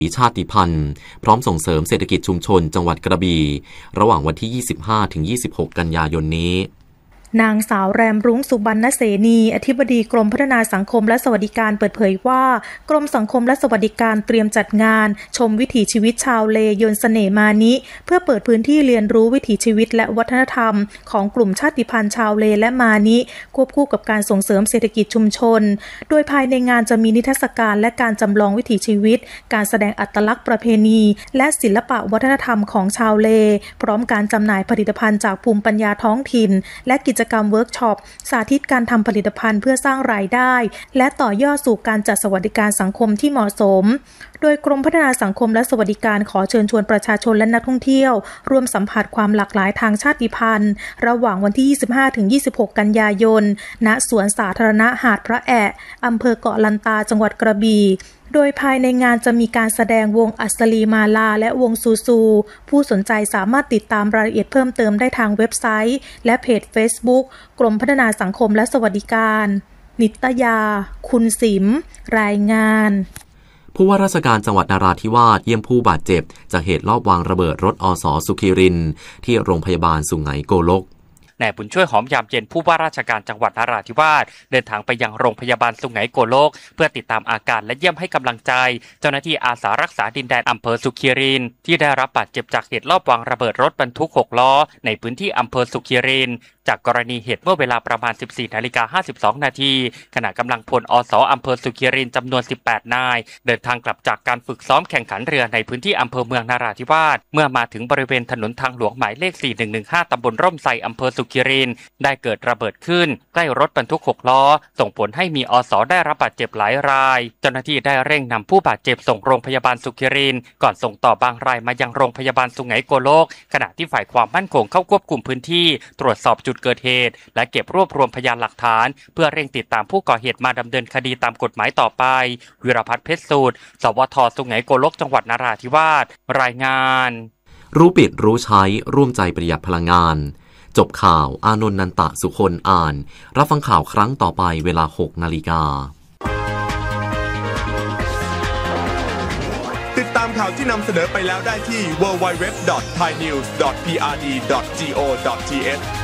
ชาติพันธุ์พร้อมส่งเสริมเศรษฐกิจชุมชนจังหวัดกระบี่ระหว่างวันที่ 25-26 กันยายนนี้นางสาวแรมรุ้งสุบรรณเสนีอธิบดีกรมพัฒนาสังคมและสวัสดิการเปิดเผยว่ากรมสังคมและสวัสดิการเตรียมจัดงานชมวิถีชีวิตชาวเลยนเสน่ห์มานิเพื่อเปิดพื้นที่เรียนรู้วิถีชีวิตและวัฒนธรรมของกลุ่มชาติพันธุ์ชาวเลและมานิควบคู่กับการส่งเสริมเศรษฐกิจชุมชนโดยภายในงานจะมีนิทรรศการและการจำลองวิถีชีวิตการแสดงอัตลักษณ์ประเพณีและศิลปะวัฒนธรรมของชาวเลพร้อมการจำหน่ายผลิตภัณฑ์จากภูมิปัญญาท้องถิ่นและกิจกรรมเวิร์กช็อปสาธิตการทำผลิตภัณฑ์เพื่อสร้างรายได้และต่อยอดสู่การจัดสวัสดิการสังคมที่เหมาะสมโดยกรมพัฒนาสังคมและสวัสดิการขอเชิญชวนประชาชนและนักท่องเที่ยวร่วมสัมผัสความหลากหลายทางชาติพันธุ์ระหว่างวันที่ 25-26 กันยายนณสวนสาธารณะหาดพระแอะอำเภอเกาะลันตาจังหวัดกระบี่โดยภายในงานจะมีการแสดงวงอัศลีมาลาและวงซูซูผู้สนใจสามารถติดตามรายละเอียดเพิ่มเติมได้ทางเว็บไซต์และเพจ Facebook กรมพัฒนาสังคมและสวัสดิการนิตยาคุณสิมรายงานผู้ว่าราชการจังหวัดนราธิวาสเยี่ยมผู้บาดเจ็บจากเหตุลอบวางระเบิดรถอส.สุขีรินทร์ที่โรงพยาบาลสุไหงโกลกนายบุญช่วยหอมยามเย็นผู้ว่าราชการจังหวัดนราธิวาสเดินทางไปยังโรงพยาบาลสุไหงโกลกเพื่อติดตามอาการและเยี่ยมให้กำลังใจเจ้าหน้าที่อาสารักษาดินแดนอำเภอสุขีรินทร์ที่ได้รับบาดเจ็บจากเหตุลอบวางระเบิดรถบรรทุก6ล้อในพื้นที่อำเภอสุขีรินทร์จากกรณีเหตุเมื่อเวลาประมาณ 14:52 นาทีขณะกำลังพลอส.อำเภอสุขีรินทร์จำนวน18นายเดินทางกลับจากการฝึกซ้อมแข่งขันเรือในพื้นที่อำเภอเมืองนราธิวาสเมื่อมาถึงบริเวณถนนทางหลวงหมายเลข4115ตำบลร่มไทรอำเภอสุขีรินทร์ได้เกิดระเบิดขึ้นใกล้รถบรรทุก6ล้อส่งผลให้มีอส.ได้รับบาดเจ็บหลายรายเจ้าหน้าที่ได้เร่งนำผู้บาดเจ็บส่งโรงพยาบาลสุขีรินทร์ก่อนส่งต่อบางรายมายังโรงพยาบาลสุไหงโกลกขณะที่ฝ่ายความมั่นคงเข้าควบคุมพื้นที่ตรวจสอบจุดเกิดเหตุและเก็บรวบรวมพยานหลักฐานเพื่อเร่งติดตามผู้ก่อเหตุมาดำเนินคดีตามกฎหมายต่อไปวิรพัฒน์เพชรสูตรสวท.สุไหงโกลกจังหวัดนราธิวาสรายงานรู้ปิดรู้ใช้ร่วมใจประหยัดพลังงานจบข่าวอานนท์นันตะสุคนอ่านรับฟังข่าวครั้งต่อไปเวลา 6 นาฬิกาติดตามข่าวที่นำเสนอไปแล้วได้ที่ www.thainews.prd.go.th